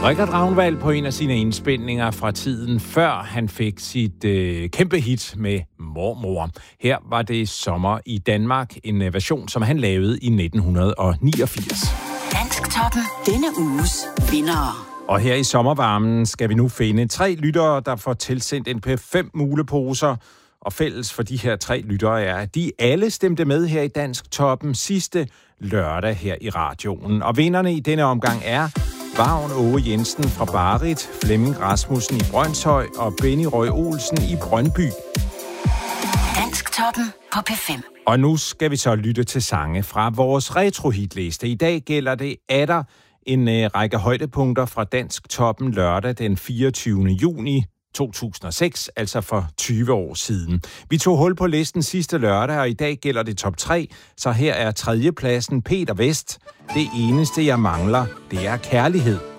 Richard Ragnvald på en af sine indspilninger fra tiden før han fik sit kæmpe hit med Mormor. Her var det Sommer i Danmark, en version, som han lavede i 1989. Dansktoppen. Denne uges vindere. Og her i sommervarmen skal vi nu finde 3 lyttere, der får tilsendt en P5 muleposer. Og fælles for de her 3 lyttere er, at de alle stemte med her i Dansktoppen sidste lørdag her i radioen. Og vinderne i denne omgang er Vagn Åge Jensen fra Barrit, Flemming Rasmussen i Brønshøj og Benny Røg Olsen i Brøndby. Dansktoppen på P5. Og nu skal vi så lytte til sange fra vores retrohitliste. I dag gælder det atter en række højdepunkter fra Dansktoppen lørdag den 24. juni 2006, altså for 20 år siden. Vi tog hul på listen sidste lørdag, og i dag gælder det top 3, så her er 3. pladsen Peter Vest. Det eneste, jeg mangler, det er kærlighed.